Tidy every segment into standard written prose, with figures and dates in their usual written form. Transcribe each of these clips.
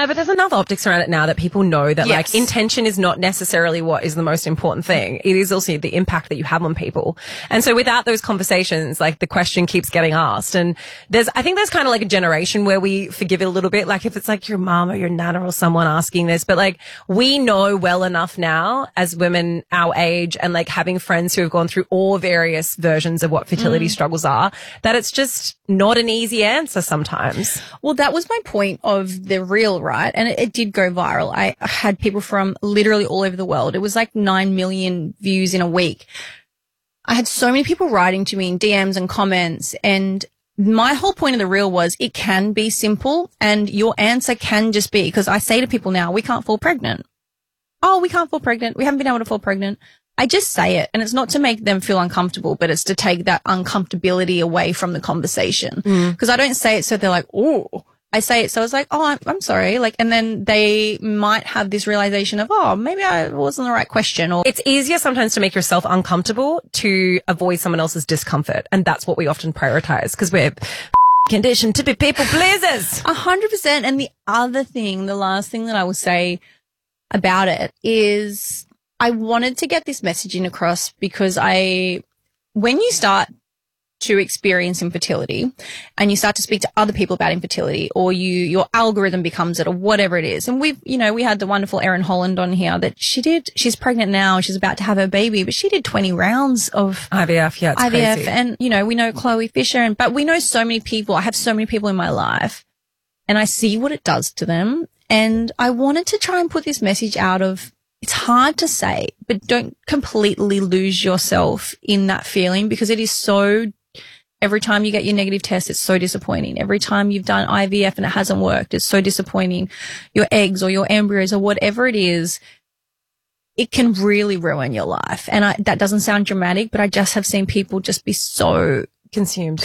Yeah, but there's enough optics around it now that people know that Yes. like intention is not necessarily what is the most important thing. It is also the impact that you have on people. And so without those conversations, like the question keeps getting asked. And I think there's kind of like a generation where we forgive it a little bit. Like if it's like your mom or your nana or someone asking this, but like we know well enough now as women our age and like having friends who have gone through all various versions of what fertility struggles are, that it's just not an easy answer sometimes. Well, that was my point of the reel, right? And it did go viral. I had people from literally all over the world. It was like 9 million views in a week. I had so many people writing to me in DMs and comments, and my whole point of the reel was it can be simple and your answer can just be, because I say to people now, we can't fall pregnant. Oh, we can't fall pregnant. We haven't been able to fall pregnant. I just say it, and it's not to make them feel uncomfortable, but it's to take that uncomfortability away from the conversation. Because I don't say it so they're like, oh, I say it so it's like, oh, I'm sorry. Like, and then they might have this realization of, oh, maybe I wasn't the right question. Or it's easier sometimes to make yourself uncomfortable to avoid someone else's discomfort. And that's what we often prioritize because we're conditioned to be people pleasers. 100%. And the other thing, the last thing that I will say about it is I wanted to get this messaging across because when you start to experience infertility and you start to speak to other people about infertility, or your algorithm becomes it, or whatever it is. And we had the wonderful Erin Holland on here that she's pregnant now. She's about to have her baby, but she did 20 rounds of IVF. Yeah, it's IVF. crazy. And, we know Chloe Fisher, but we know so many people. I have so many people in my life and I see what it does to them. And I wanted to try and put this message out of, it's hard to say, but don't completely lose yourself in that feeling, because it is so, every time you get your negative test, it's so disappointing. Every time you've done IVF and it hasn't worked, it's so disappointing. Your eggs or your embryos or whatever it is, it can really ruin your life. And that doesn't sound dramatic, but I just have seen people just be so consumed.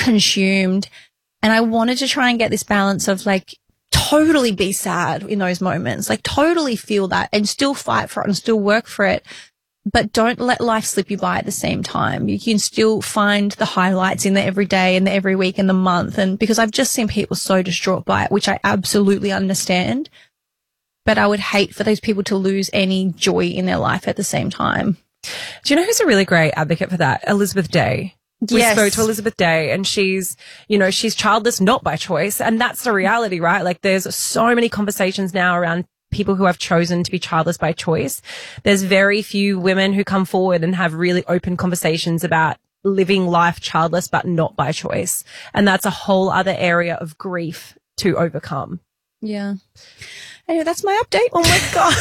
And I wanted to try and get this balance of like, totally be sad in those moments, like totally feel that and still fight for it and still work for it. But don't let life slip you by at the same time. You can still find the highlights in the every day and the every week and the month. And because I've just seen people so distraught by it, which I absolutely understand. But I would hate for those people to lose any joy in their life at the same time. Do you know who's a really great advocate for that? Elizabeth Day. We spoke to Elizabeth Day and she's childless not by choice. And that's the reality, right? Like there's so many conversations now around people who have chosen to be childless by choice. There's very few women who come forward and have really open conversations about living life childless, but not by choice. And that's a whole other area of grief to overcome. Yeah. Anyway, that's my update. Oh my God.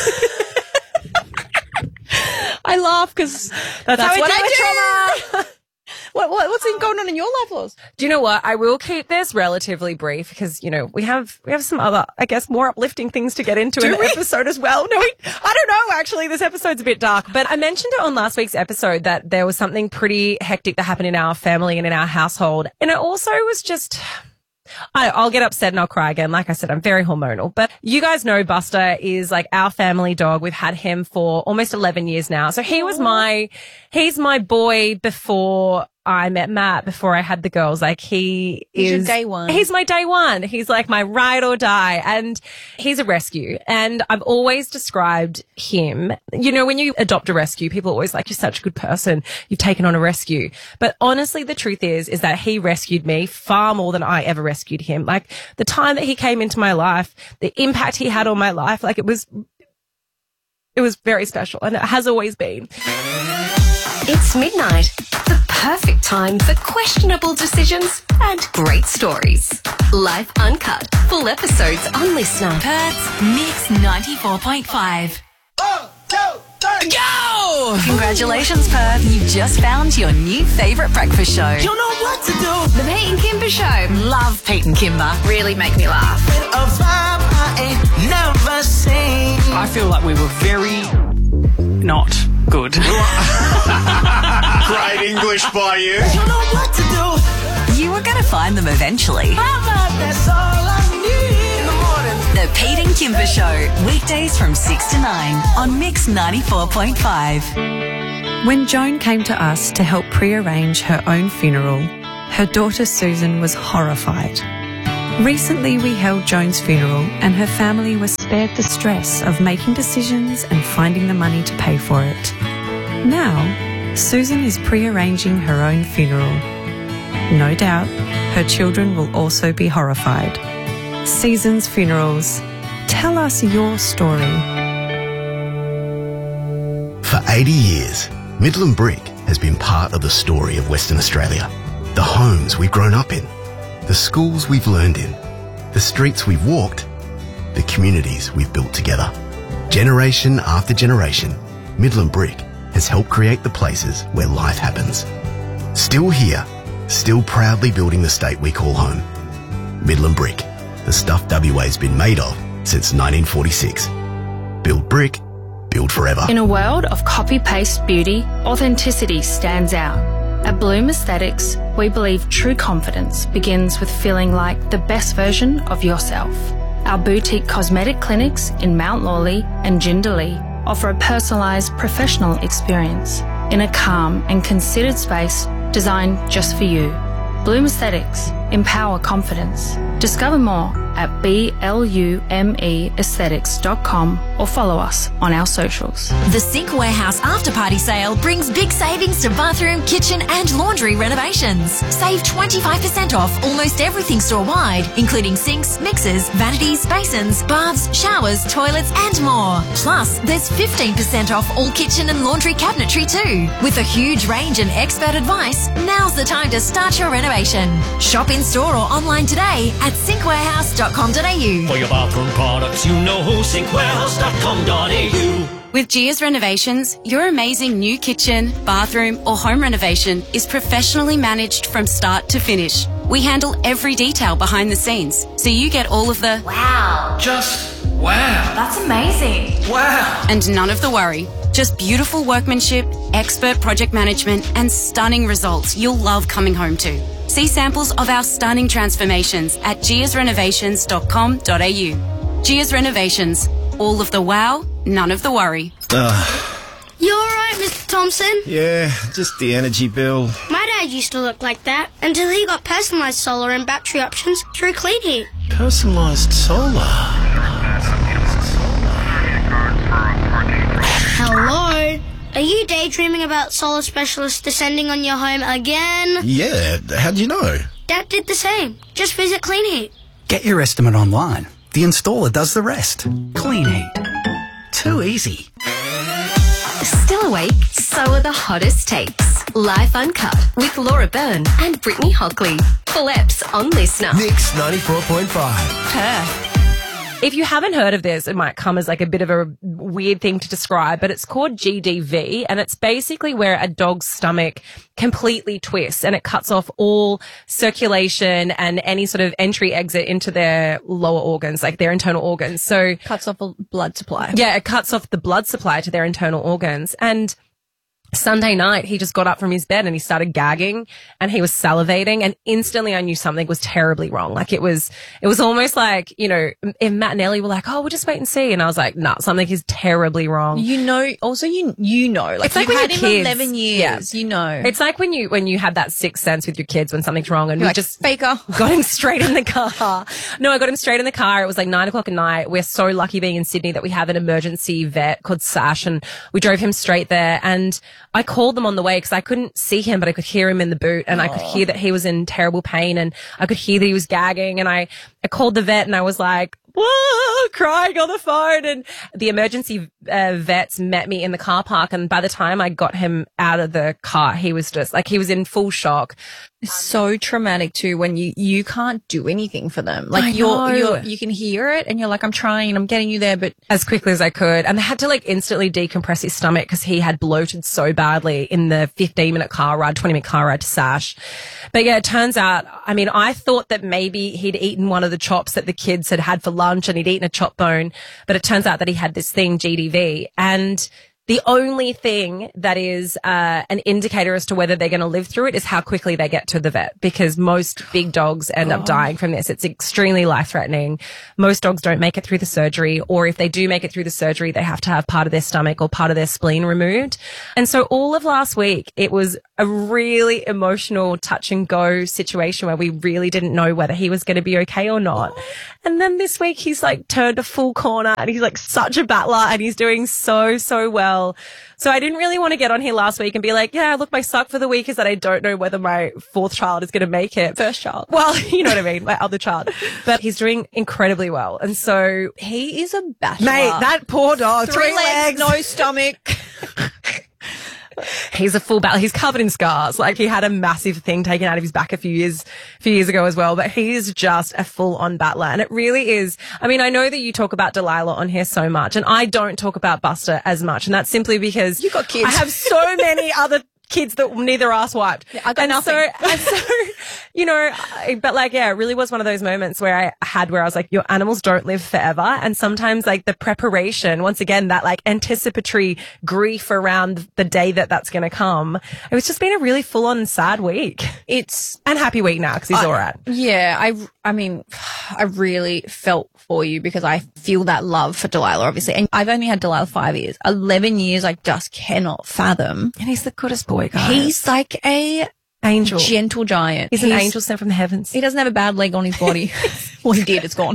I laugh because that's what I do. What's been going on in your life, Loz? Do you know what? I will keep this relatively brief because, we have some other, I guess, more uplifting things to get into in the episode as well. No, I don't know. Actually, this episode's a bit dark, but I mentioned it on last week's episode that there was something pretty hectic that happened in our family and in our household. And it also was just, I'll get upset and I'll cry again. Like I said, I'm very hormonal, but you guys know Buster is like our family dog. We've had him for almost 11 years now. So he's my boy before I met Matt, before I had the girls. Like he's your day one. He's my day one. He's like my ride or die. And he's a rescue. And I've always described him, when you adopt a rescue, people are always like, you're such a good person. You've taken on a rescue. But honestly, the truth is that he rescued me far more than I ever rescued him. Like the time that he came into my life, the impact he had on my life, like it was very special, and it has always been. It's midnight. The perfect time for questionable decisions and great stories. Life Uncut. Full episodes on Listener. Perth's Mix 94.5. 1, 2, 3, go! Congratulations, Perth. You've just found your new favourite breakfast show. You know what to do. The Pete and Kimber Show. Love Pete and Kimber. Really make me laugh. A vibe I ain't never seen. I feel like we were very not good. Great English by you. You know what to do. You were going to find them eventually. That's all I need in the morning. The Pete and Kimber Show. Weekdays from 6 to 9 on Mix 94.5. When Joan came to us to help pre-arrange her own funeral, her daughter Susan was horrified. Recently, we held Joan's funeral and her family was spared the stress of making decisions and finding the money to pay for it. Now, Susan is pre-arranging her own funeral. No doubt, her children will also be horrified. Seasons Funerals. Tell us your story. For 80 years, Midland Brick has been part of the story of Western Australia. The homes we've grown up in, the schools we've learned in, the streets we've walked, the communities we've built together. Generation after generation, Midland Brick has helped create the places where life happens. Still here, still proudly building the state we call home. Midland Brick, the stuff WA's been made of since 1946. Build brick, build forever. In a world of copy-paste beauty, authenticity stands out. At Bloom Aesthetics, we believe true confidence begins with feeling like the best version of yourself. Our boutique cosmetic clinics in Mount Lawley and Jindalee offer a personalised professional experience in a calm and considered space designed just for you. Bloom Aesthetics. Empower confidence. Discover more at BLUMEaesthetics.com or follow us on our socials. The Sink Warehouse After Party Sale brings big savings to bathroom, kitchen and laundry renovations. Save 25% off almost everything store-wide, including sinks, mixers, vanities, basins, baths, showers, toilets and more. Plus, there's 15% off all kitchen and laundry cabinetry too. With a huge range and expert advice, now's the time to start your renovation. Shop in store or online today at sinkwarehouse.com.au. For your bathroom products, you know who, sinkwarehouse.com.au. With Gia's Renovations, your amazing new kitchen, bathroom or home renovation is professionally managed from start to finish. We handle every detail behind the scenes, so you get all of the Wow. Just wow. That's amazing. Wow. And none of the worry. Just beautiful workmanship, expert project management and stunning results you'll love coming home to. See samples of our stunning transformations at giasrenovations.com.au. Gia's Renovations. All of the wow, none of the worry. You alright, Mr. Thompson? Yeah, just the energy bill. My dad used to look like that until he got personalised solar and battery options through Clean Heat. Personalised solar? Hello? Are you daydreaming about solar specialists descending on your home again? Yeah, how'd you know? Dad did the same. Just visit Clean Heat. Get your estimate online. The installer does the rest. Clean Heat. Too easy. Still awake? So are the hottest takes. Life Uncut with Laura Byrne and Brittany Hockley. Full eps on Listener. Mix 94.5. Perth. If you haven't heard of this, it might come as like a bit of a weird thing to describe, but it's called GDV, and it's basically where a dog's stomach completely twists and it cuts off all circulation and any sort of entry exit into their lower organs, like their internal organs. So cuts off a blood supply. Yeah, it cuts off the blood supply to their internal organs. And Sunday night, he just got up from his bed and he started gagging and he was salivating, and instantly I knew something was terribly wrong. Like it was almost like, you know, if Matt and Ellie were like, oh, we'll just wait and see. And I was like, nah, something is terribly wrong. You know, also you know, like it's like you've when had him kids, 11 years, yeah. You know. It's like when you have that sixth sense with your kids when something's wrong, and You're we like, just Faker. got him straight in the car. No, I got him straight in the car. It was like 9:00 at night. We're so lucky being in Sydney that we have an emergency vet called Sash, and we drove him straight there. And I called them on the way because I couldn't see him, but I could hear him in the boot, and I could hear that he was in terrible pain, and I could hear that he was gagging. And I called the vet and I was like, whoa, crying on the phone. And the emergency vets met me in the car park. And by the time I got him out of the car, he was just like, he was in full shock. It's so traumatic too when you can't do anything for them. Like you can hear it and you're like, I'm trying and I'm getting you there, but as quickly as I could. And they had to like instantly decompress his stomach because he had bloated so badly in the 20-minute car ride to Sash. But yeah, it turns out, I mean, I thought that maybe he'd eaten one of the chops that the kids had for lunch and he'd eaten a chop bone, but it turns out that he had this thing, GDV. And the only thing that is an indicator as to whether they're going to live through it is how quickly they get to the vet, because most big dogs end up dying from this. It's extremely life-threatening. Most dogs don't make it through the surgery, or if they do make it through the surgery, they have to have part of their stomach or part of their spleen removed. And so all of last week, it was a really emotional touch and go situation where we really didn't know whether he was going to be okay or not. And then this week he's like turned a full corner and he's like such a battler and he's doing so well. So I didn't really want to get on here last week and be like, yeah, look, my suck for the week is that I don't know whether my fourth child is going to make it. First child. Well, you know what I mean, my other child. But he's doing incredibly well. And so he is a battler. Mate, that poor dog. 3 legs, no stomach. He's a full battle. He's covered in scars. Like, he had a massive thing taken out of his back a few years ago as well, but he's just a full-on battler. And it really is. I mean, I know that you talk about Delilah on here so much, and I don't talk about Buster as much, and that's simply because you got kids. I have so many other kids that neither ass wiped. Yeah, I got nothing. So, you know, but like, yeah, it really was one of those moments where I was like, your animals don't live forever. And sometimes like the preparation, once again, that like anticipatory grief around the day that's going to come. It was just been a really full on sad week. And happy week now because he's all right. Yeah. I mean, I really felt for you because I feel that love for Delilah, obviously. And I've only had Delilah 5 years. 11 years, I just cannot fathom. And he's the goodest boy, guys. He's like a angel, gentle giant. He's an angel sent from the heavens. He doesn't have a bad leg on his body. Well, he did. It's gone.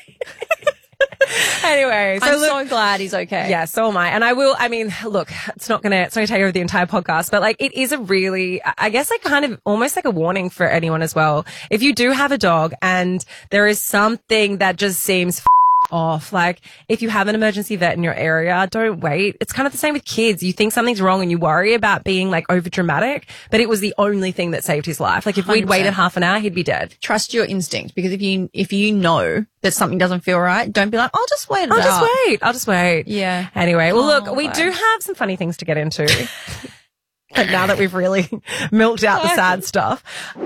Anyway, I'm so glad he's okay. Yeah, so am I. And I mean, look, it's not gonna take over the entire podcast, but like, it is a really, I guess like kind of almost like a warning for anyone as well. If you do have a dog and there is something that just seems off, like if you have an emergency vet in your area, don't wait. It's kind of the same with kids. You think something's wrong and you worry about being like over dramatic, but it was the only thing that saved his life. Like if we'd 100%. waited half an hour, he'd be dead. Trust your instinct, because if you know that something doesn't feel right, don't be like, I'll just wait. I'll just wait. Yeah. Anyway, well, look, we do have some funny things to get into. And now that we've really milked out the sad stuff.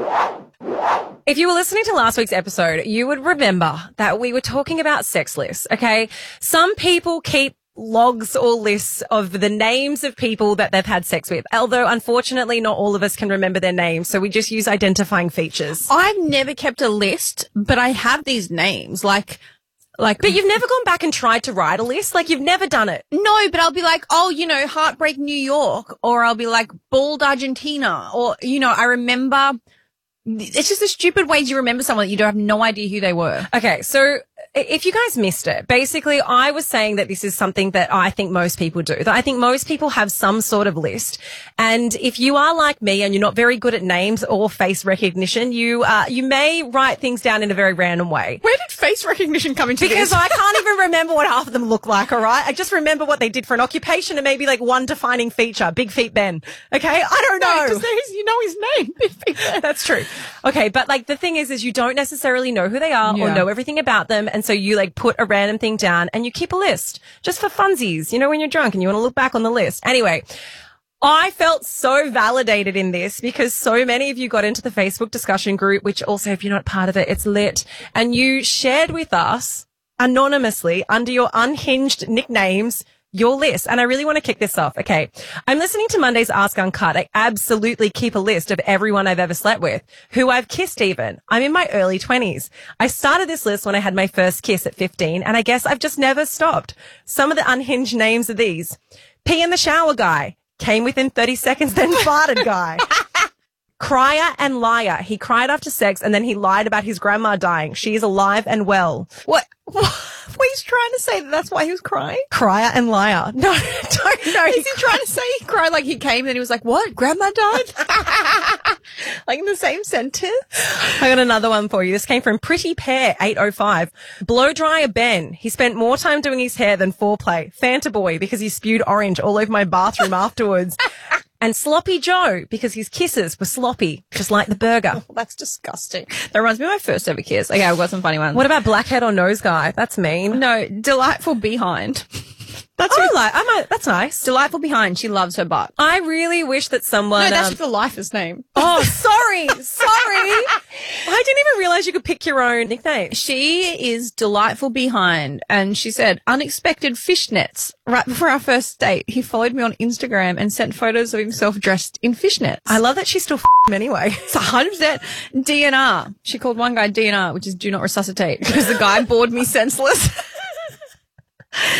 If you were listening to last week's episode, you would remember that we were talking about sex lists, okay? Some people keep logs or lists of the names of people that they've had sex with, although unfortunately not all of us can remember their names, so we just use identifying features. I've never kept a list, but I have these names, like, but you've never gone back and tried to write a list? Like, you've never done it? No, but I'll be like, oh, you know, Heartbreak New York, or I'll be like, Bald Argentina, or, you know, I remember. It's just the stupid ways you remember someone that you don't have no idea who they were. Okay, so if you guys missed it, basically I was saying that this is something that I think most people do. That I think most people have some sort of list. And if you are like me and you're not very good at names or face recognition, you may write things down in a very random way. Where did face recognition come into Because this? I can't even remember what half of them look like, all right? I just remember what they did for an occupation and maybe like one defining feature. Big Feet Ben. Okay? I don't know. Because you know his name. Big Feet Ben. That's true. Okay, but like the thing is you don't necessarily know who they are or know everything about them, and so you like put a random thing down and you keep a list just for funsies, you know, when you're drunk and you want to look back on the list. Anyway, I felt so validated in this because so many of you got into the Facebook discussion group, which also, if you're not part of it, it's lit, and you shared with us anonymously under your unhinged nicknames your list. And I really want to kick this off. Okay. I'm listening to Monday's Ask Uncut. I absolutely keep a list of everyone I've ever slept with, who I've kissed even. I'm in my early 20s. I started this list when I had my first kiss at 15, and I guess I've just never stopped. Some of the unhinged names are these. Pee in the shower guy. Came within 30 seconds, then farted guy. Crier and liar. He cried after sex and then he lied about his grandma dying. She is alive and well. What? He's trying to say that's why he was crying? Crier and liar. No, don't know. Is he trying to say he cried like he came and he was like, what? Grandma died? Like in the same sentence? I got another one for you. This came from Pretty Pear 805. Blow dryer Ben. He spent more time doing his hair than foreplay. Fanta boy because he spewed orange all over my bathroom afterwards. And Sloppy Joe, because his kisses were sloppy, just like the burger. Oh, that's disgusting. That reminds me of my first ever kiss. Okay, I've got some funny ones. What about blackhead or nose guy? That's mean. No, delightful behind. That's nice. Delightful behind. She loves her butt. I really wish that someone. No, that's the lifer's name. Oh, sorry. I didn't even realize you could pick your own nickname. She is delightful behind, and she said unexpected fishnets. Right before our first date, he followed me on Instagram and sent photos of himself dressed in fishnets. I love that she's still him anyway. It's 100% DNR. She called one guy DNR, which is do not resuscitate, because the guy bored me senseless.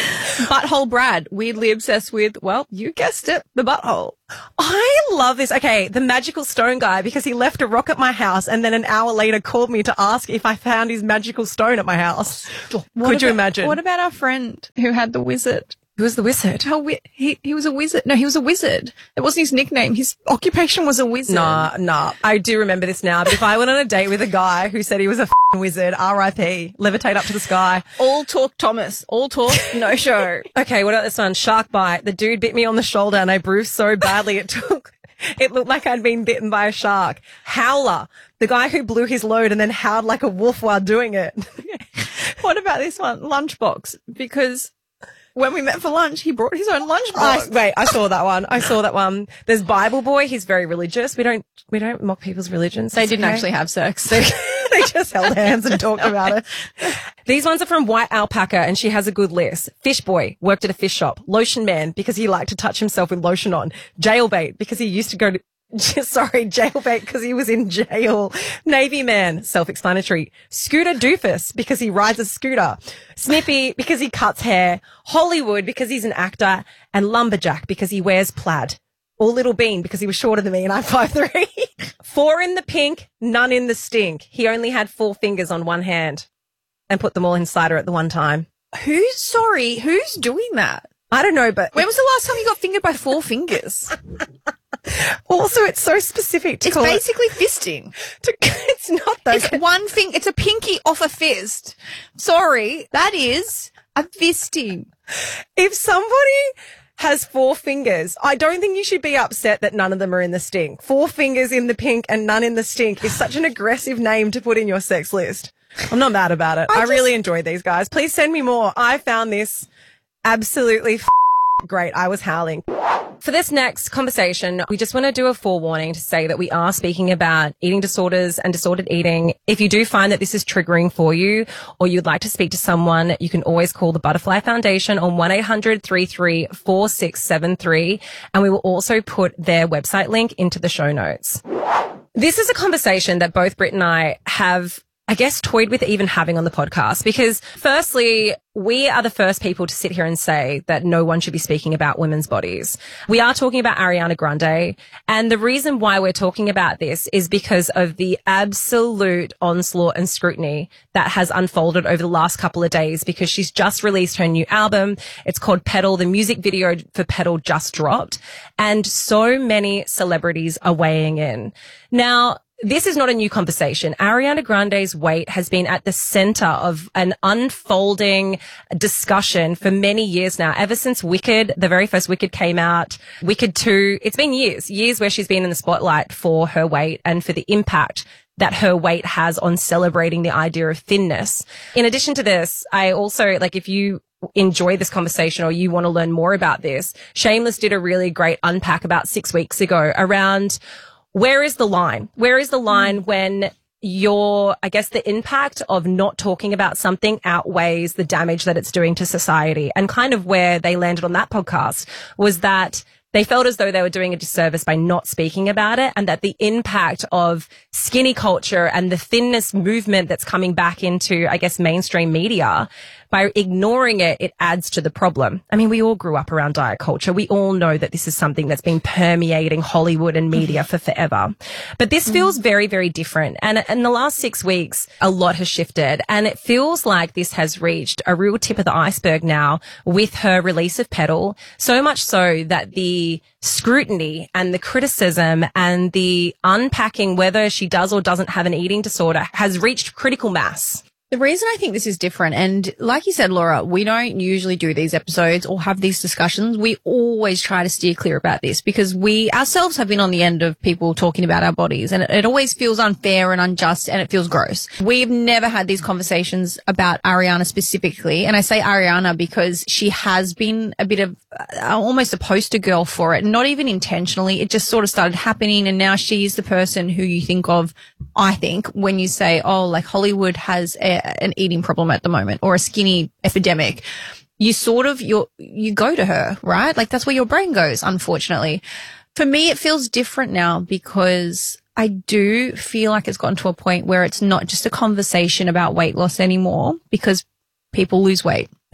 Butthole Brad, weirdly obsessed with, well, you guessed it, the butthole. I love this. Okay, the magical stone guy, because he left a rock at my house and then an hour later called me to ask if I found his magical stone at my house. Could you imagine? What about our friend who had the wizard? Who was the wizard? He was a wizard. No, he was a wizard. It wasn't his nickname. His occupation was a wizard. Nah. I do remember this now. But if I went on a date with a guy who said he was a wizard, R.I.P., levitate up to the sky. All talk, Thomas. All talk, no show. Okay, what about this one? Shark bite. The dude bit me on the shoulder and I bruised so badly it looked like I'd been bitten by a shark. Howler. The guy who blew his load and then howled like a wolf while doing it. What about this one? Lunchbox. Because when we met for lunch, he brought his own lunchbox. I saw that one. There's Bible Boy. He's very religious. We don't mock people's religions. They didn't actually have sex. They just held hands and talked about it. These ones are from White Alpaca, and she has a good list. Fish Boy, worked at a fish shop. Lotion Man, because he liked to touch himself with lotion on. Jailbait, because he used to go to jailbait because he was in jail. Navy Man, self-explanatory. Scooter Doofus, because he rides a scooter. Snippy, because he cuts hair. Hollywood, because he's an actor. And Lumberjack, because he wears plaid. Or Little Bean, because he was shorter than me and I'm 5'3". 4 in the pink, none in the stink. He only had 4 fingers on one hand and put them all inside her at the one time. Who's doing that? I don't know, but when was the last time you got fingered by 4 fingers? Also, it's so specific to It's basically fisting. It's not though. It's one thing. It's a pinky off a fist. Sorry. That is a fisting. If somebody has 4 fingers, I don't think you should be upset that none of them are in the stink. 4 fingers in the pink and none in the stink is such an aggressive name to put in your sex list. I'm not mad about it. I really enjoyed these guys. Please send me more. I found this absolutely great. I was howling. For this next conversation, we just want to do a forewarning to say that we are speaking about eating disorders and disordered eating. If you do find that this is triggering for you or you'd like to speak to someone, you can always call the Butterfly Foundation on 1-800-33-4673, and we will also put their website link into the show notes. This is a conversation that both Britt and I have, I guess, toyed with even having on the podcast because firstly, we are the first people to sit here and say that no one should be speaking about women's bodies. We are talking about Ariana Grande. And the reason why we're talking about this is because of the absolute onslaught and scrutiny that has unfolded over the last couple of days because she's just released her new album. It's called Petal. The music video for Petal just dropped. And so many celebrities are weighing in. Now, this is not a new conversation. Ariana Grande's weight has been at the center of an unfolding discussion for many years now. Ever since Wicked, the very first Wicked came out, Wicked 2, it's been years where she's been in the spotlight for her weight and for the impact that her weight has on celebrating the idea of thinness. In addition to this, I also, if you enjoy this conversation or you want to learn more about this, Shameless did a really great unpack about 6 weeks ago around where is the line? Where is the line when the impact of not talking about something outweighs the damage that it's doing to society? And kind of where they landed on that podcast was that they felt as though they were doing a disservice by not speaking about it, and that the impact of skinny culture and the thinness movement that's coming back into, mainstream media, by ignoring it, it adds to the problem. I mean, we all grew up around diet culture. We all know that this is something that's been permeating Hollywood and media for forever. But this feels very, very different. And in the last 6 weeks, a lot has shifted. And it feels like this has reached a real tip of the iceberg now with her release of Petal. So much so that the scrutiny and the criticism and the unpacking whether she does or doesn't have an eating disorder has reached critical mass. The reason I think this is different, and like you said, Laura, we don't usually do these episodes or have these discussions. We always try to steer clear about this because we ourselves have been on the end of people talking about our bodies, and it always feels unfair and unjust, and it feels gross. We've never had these conversations about Ariana specifically, and I say Ariana because she has been a bit of almost a poster girl for it, not even intentionally. It just sort of started happening, and now she's the person who you think of, I think, when you say, Hollywood has an eating problem at the moment or a skinny epidemic. You you go to her, right? That's where your brain goes, unfortunately. For me, it feels different now because I do feel like it's gotten to a point where it's not just a conversation about weight loss anymore because people lose weight.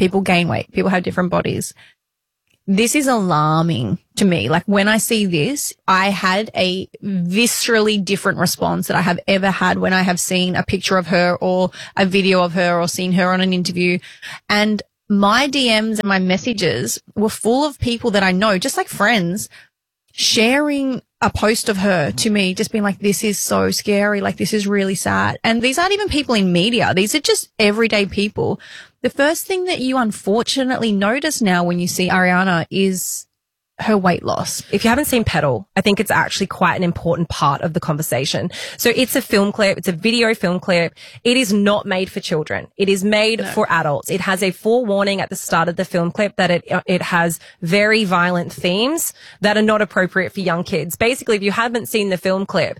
People gain weight. People have different bodies. This is alarming to me. Like when I see this, I had a viscerally different response that I have ever had when I have seen a picture of her or a video of her or seen her on an interview. And my DMs and my messages were full of people that I know, just like friends, sharing a post of her to me, just being like, this is so scary. Like, this is really sad. And these aren't even people in media. These are just everyday people. The first thing that you unfortunately notice now when you see Ariana is her weight loss. If you haven't seen Petal, I think it's actually quite an important part of the conversation. So it's a film clip. It's a video film clip. It is not made for children. It is made for adults. It has a forewarning at the start of the film clip that it has very violent themes that are not appropriate for young kids. Basically, if you haven't seen the film clip,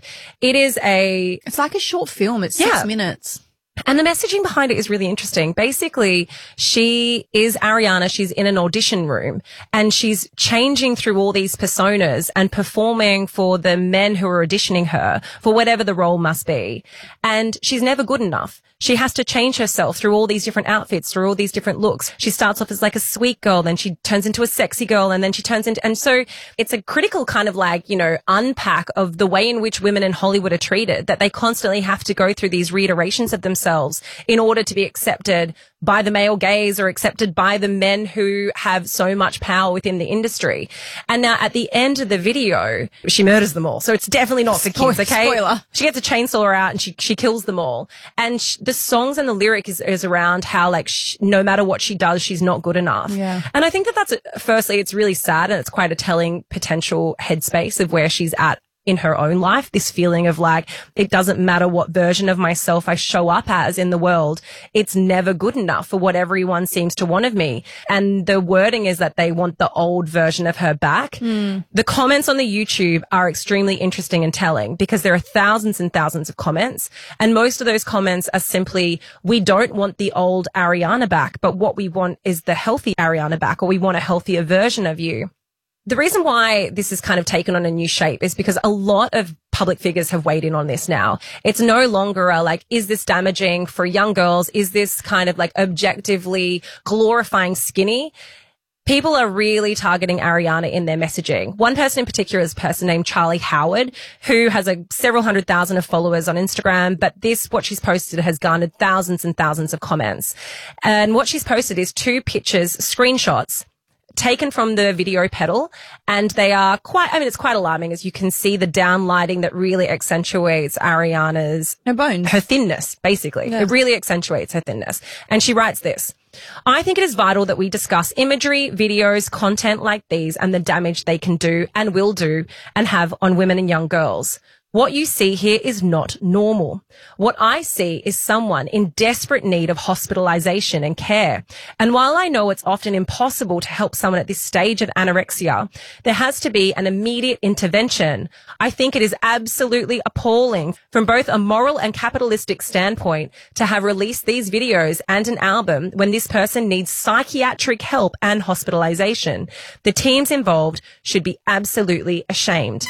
it's like a short film. It's 6 minutes. And the messaging behind it is really interesting. Basically, she is Ariana. She's in an audition room and she's changing through all these personas and performing for the men who are auditioning her for whatever the role must be. And she's never good enough. She has to change herself through all these different outfits, through all these different looks. She starts off as like a sweet girl, then she turns into a sexy girl, and then she turns into, and so it's a critical kind of like, unpack of the way in which women in Hollywood are treated, that they constantly have to go through these reiterations of themselves in order to be accepted by the male gaze or accepted by the men who have so much power within the industry. And now at the end of the video, she murders them all. So it's definitely not for kids, okay? Spoiler. She gets a chainsaw out and she kills them all. And the songs and the lyric is around how like no matter what she does, she's not good enough. Yeah. And I think that's firstly, it's really sad and it's quite a telling potential headspace of where she's at in her own life, this feeling of like, it doesn't matter what version of myself I show up as in the world. It's never good enough for what everyone seems to want of me. And the wording is that they want the old version of her back. The comments on the YouTube are extremely interesting and telling because there are thousands and thousands of comments. And most of those comments are simply, we don't want the old Ariana back, but what we want is the healthy Ariana back, or we want a healthier version of you. The reason why this has kind of taken on a new shape is because a lot of public figures have weighed in on this now. It's no longer is this damaging for young girls? Is this kind of like objectively glorifying skinny? People are really targeting Ariana in their messaging. One person in particular is a person named Charlie Howard, who has several 100,000 of followers on Instagram, but what she's posted has garnered thousands and thousands of comments. And what she's posted is 2 pictures, screenshots, taken from the video Petal, and they are it's quite alarming as you can see the down lighting that really accentuates Ariana's her thinness, basically. Yeah. It really accentuates her thinness. And she writes this: I think it is vital that we discuss imagery, videos, content like these and the damage they can do and will do and have on women and young girls. What you see here is not normal. What I see is someone in desperate need of hospitalization and care. And while I know it's often impossible to help someone at this stage of anorexia, there has to be an immediate intervention. I think it is absolutely appalling from both a moral and capitalistic standpoint to have released these videos and an album when this person needs psychiatric help and hospitalization. The teams involved should be absolutely ashamed.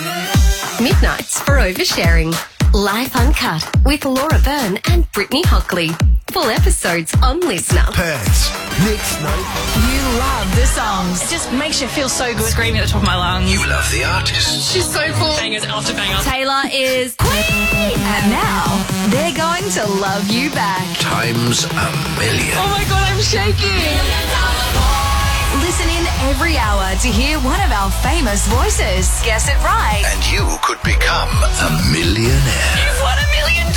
Midnights for Oversharing. Life Uncut with Laura Byrne and Brittany Hockley. Full episodes on Listener. Perth. Mix Night. You love the songs. It just makes you feel so good. Screaming at the top of my lungs. You love the artists. She's so cool. Bangers after bangers. Taylor is queen. And now they're going to love you back. Times a million. Oh my God, I'm shaking. Listen in every hour to hear one of our famous voices. Guess it right. And you could become a millionaire. You've won $1 million.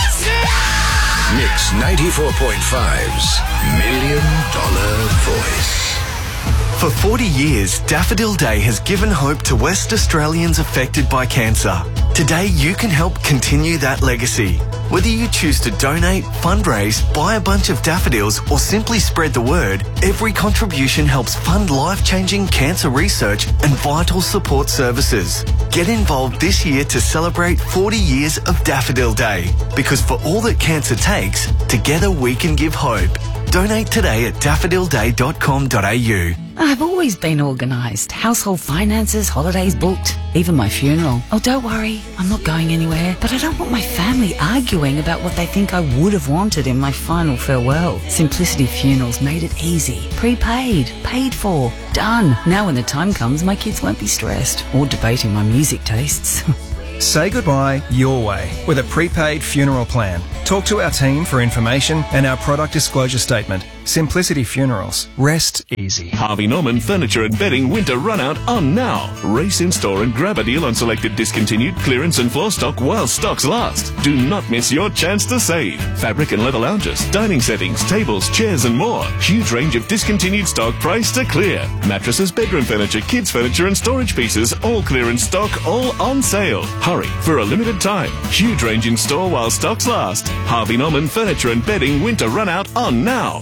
Mix 94.5's $1 Million Voice. For 40 years, Daffodil Day has given hope to West Australians affected by cancer. Today, you can help continue that legacy. Whether you choose to donate, fundraise, buy a bunch of daffodils, or simply spread the word, every contribution helps fund life-changing cancer research and vital support services. Get involved this year to celebrate 40 years of Daffodil Day. Because for all that cancer takes, together we can give hope. Donate today at daffodilday.com.au. I've always been organised. Household finances, holidays booked, even my funeral. Oh, don't worry, I'm not going anywhere. But I don't want my family arguing about what they think I would have wanted in my final farewell. Simplicity Funerals made it easy. Prepaid, paid for, done. Now when the time comes, my kids won't be stressed or debating my music tastes. Say goodbye your way with a prepaid funeral plan. Talk to our team for information and our product disclosure statement. Simplicity Funerals. Rest easy. Harvey Norman Furniture and Bedding Winter Runout on now. Race in store and grab a deal on selected discontinued clearance and floor stock while stocks last. Do not miss your chance to save. Fabric and leather lounges, dining settings, tables, chairs and more. Huge range of discontinued stock priced to clear. Mattresses, bedroom furniture, kids furniture and storage pieces, all clearance stock, all on sale. Hurry for a limited time. Huge range in store while stocks last. Harvey Norman Furniture and Bedding Winter Runout on now.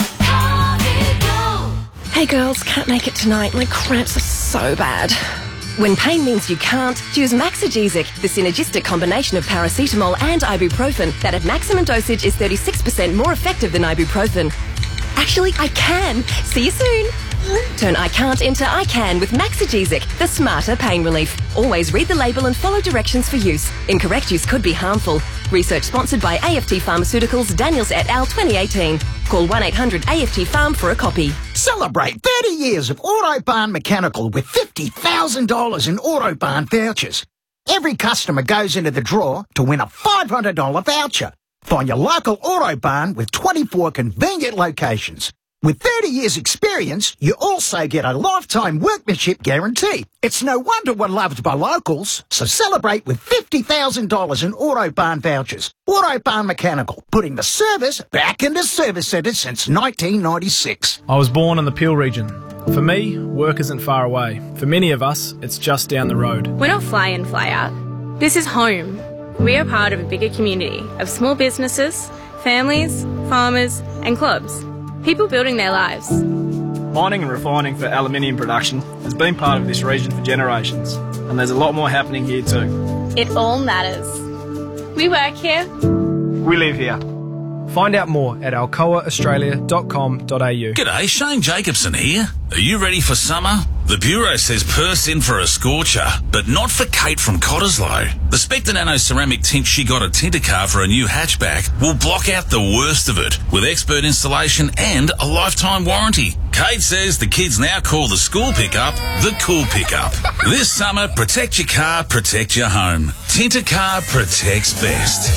Hey girls, can't make it tonight. My cramps are so bad. When pain means you can't, choose Maxigesic, the synergistic combination of paracetamol and ibuprofen that at maximum dosage is 36% more effective than ibuprofen. Actually, I can. See you soon. Turn I can't into I can with Maxigesic, the smarter pain relief. Always read the label and follow directions for use. Incorrect use could be harmful. Research sponsored by AFT Pharmaceuticals, Daniels et al. 2018. Call 1-800-AFT-PHARM for a copy. Celebrate 30 years of Autobahn Mechanical with $50,000 in Autobahn vouchers. Every customer goes into the draw to win a $500 voucher. Find your local Autobahn with 24 convenient locations. With 30 years experience, you also get a lifetime workmanship guarantee. It's no wonder we're loved by locals, so celebrate with $50,000 in Autobahn vouchers. Autobahn Mechanical, putting the service back into service centres since 1996. I was born in the Peel region. For me, work isn't far away. For many of us, it's just down the road. We're not fly in, fly out. This is home. We are part of a bigger community of small businesses, families, farmers and clubs. People building their lives. Mining and refining for aluminium production has been part of this region for generations, and there's a lot more happening here too. It all matters. We work here. We live here. Find out more at alcoaaustralia.com.au. G'day, Shane Jacobson here. Are you ready for summer? The Bureau says Perth's in for a scorcher, but not for Kate from Cottesloe. The Spectre Nano ceramic tint she got at Tintercar for a new hatchback will block out the worst of it with expert installation and a lifetime warranty. Kate says the kids now call the school pickup the cool pickup. This summer, protect your car, protect your home. Tintercar protects best.